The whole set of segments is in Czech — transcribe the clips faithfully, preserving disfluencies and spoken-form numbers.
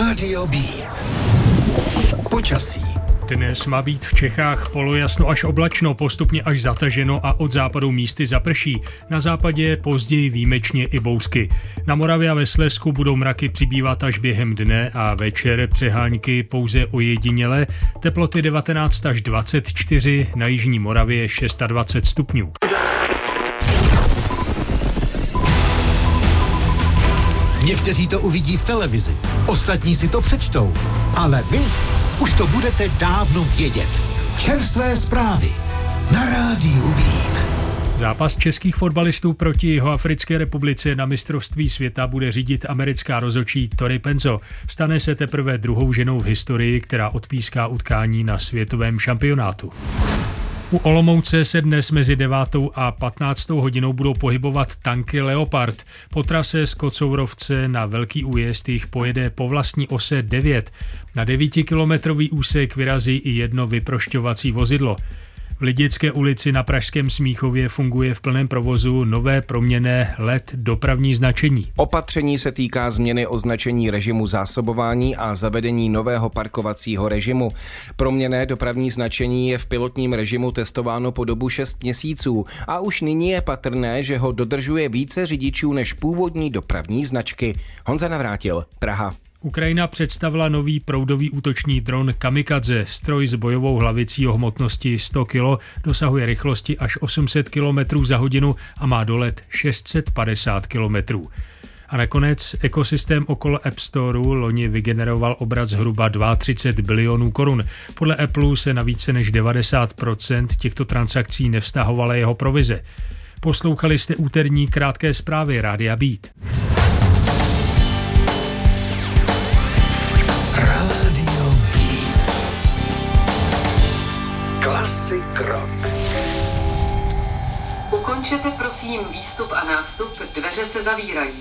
Rádio B. Počasí. Dnes má být v Čechách polojasno až oblačno, postupně až zataženo a od západu místy zaprší. Na západě později výjimečně i bouřky. Na Moravě a ve Slezsku budou mraky přibývat až během dne a večer přehánky pouze ojediněle. Teploty devatenáct až dvacet čtyři, na jižní Moravě dvacet šest stupňů. Někteří to uvidí v televizi, ostatní si to přečtou, ale vy už to budete dávno vědět. Čerstvé zprávy na Rádiu Beat. Zápas českých fotbalistů proti Jihoafrické republice na mistrovství světa bude řídit americká rozhodčí Tori Penzo. Stane se teprve druhou ženou v historii, která odpíská utkání na světovém šampionátu. U Olomouce se dnes mezi devátou a patnáctou hodinou budou pohybovat tanky Leopard. Po trase z Kocourovce na Velký Újezd jich pojede po vlastní ose devět. Na devítikilometrový úsek vyrazí i jedno vyprošťovací vozidlo. V Lidické ulici na pražském Smíchově funguje v plném provozu nové proměnné L E D dopravní značení. Opatření se týká změny označení režimu zásobování a zavedení nového parkovacího režimu. Proměnné dopravní značení je v pilotním režimu testováno po dobu šest měsíců a už nyní je patrné, že ho dodržuje více řidičů než původní dopravní značky. Honza Navrátil, Praha. Ukrajina představila nový proudový útočný dron Kamikadze. Stroj s bojovou hlavicí o hmotnosti sto kilo dosahuje rychlosti až osm set kilometrů za hodinu a má dolet šest set padesát kilometrů. A nakonec ekosystém okolo App Storeu loni vygeneroval obrat zhruba třicet dva bilionů korun. Podle Apple se na více než devadesát procent těchto transakcí nevztahovala jeho provize. Poslouchali jste úterní krátké zprávy Rádia Beat. Rádio Beat. Classic rock. Ukončete prosím výstup a nástup, dveře se zavírají.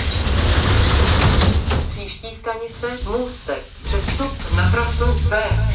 Příští stanice Můstek. Přestup na trasu B.